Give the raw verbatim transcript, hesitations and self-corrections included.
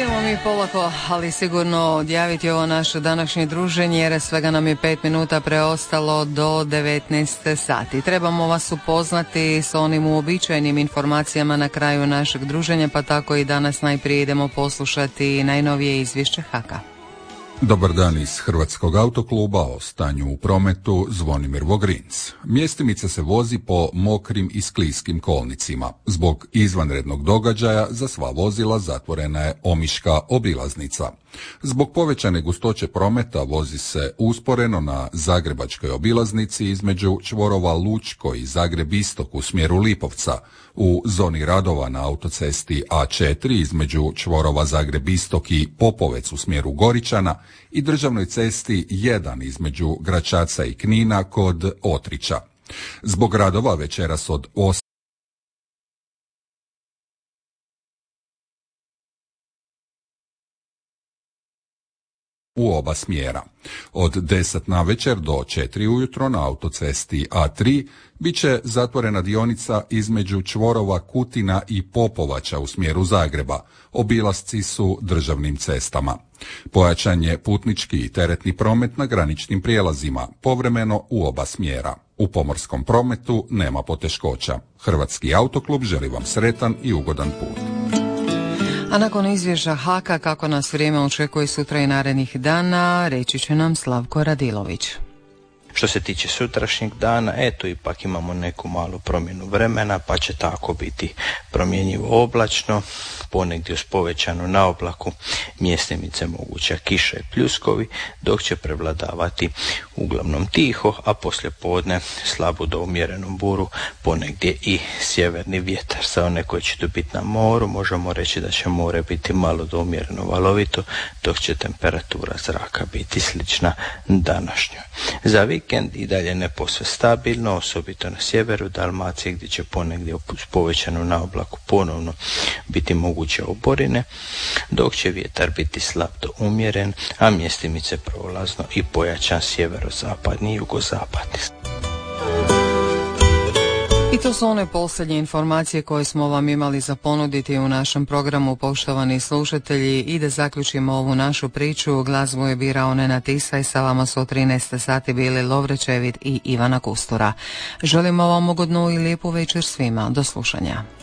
Idemo mi polako, ali sigurno odjaviti ovo naše današnje druženje jer svega nam je pet minuta preostalo do devetnaest sati. Trebamo vas upoznati s onim uobičajenim informacijama na kraju našeg druženja, pa tako i danas najprije idemo poslušati najnovije izvješće Haka. Dobar dan iz Hrvatskog autokluba, o stanju u prometu Zvonimir Vogrinc. Mjestimica se vozi po mokrim i skliskim kolnicima. Zbog izvanrednog događaja za sva vozila zatvorena je omiška obilaznica. Zbog povećane gustoće prometa vozi se usporeno na zagrebačkoj obilaznici između čvorova Lučko i Zagreb Istok u smjeru Lipovca, u zoni radova na autocesti A četiri između čvorova Zagreb Istok i Popovec u smjeru Goričana i državnoj cesti jedan između Gračaca i Knina kod Otrića. Zbog radova večeras od osam u oba smjera. Od deset navečer do četiri ujutro na autocesti A tri bit će zatvorena dionica između čvorova Kutina i Popovača u smjeru Zagreba. Obilasci su državnim cestama. Pojačan je putnički i teretni promet na graničnim prijelazima, povremeno u oba smjera. U pomorskom prometu nema poteškoća. Hrvatski autoklub želi vam sretan i ugodan put. A nakon izvješća Haka kako nas vrijeme očekuje sutra i narednih dana, reći će nam Slavko Radilović. Što se tiče sutrašnjeg dana, eto ipak imamo neku malu promjenu vremena, pa će tako biti promjenjivo oblačno, ponegdje uz povećanu naoblaku, mjestimice moguća kiša i pljuskovi, dok će prevladavati uglavnom tiho, a poslije podne slabu do umjerenu buru, ponegdje i sjeverni vjetar. Za one koji će tu biti na moru, možemo reći da će more biti malo do umjereno valovito, dok će temperatura zraka biti slična današnjoj. Za vikend i dalje ne posve stabilno, osobito na sjeveru Dalmacije gdje će ponegdje uz povećanu naoblaku ponovno biti moguće oborine, dok će vjetar biti slab do umjeren, a mjestimice prolazno i pojačan sjeverozapadni i jugozapadni. I to su one posljednje informacije koje smo vam imali za ponuditi u našem programu, poštovani slušatelji, i da zaključimo ovu našu priču. Glazbu je birao Nenad Tisa i sa vama su u trinaest sati bili Lovre Čevit i Ivana Kustura. Želimo vam ugodnu i lijepu večer svima. Do slušanja.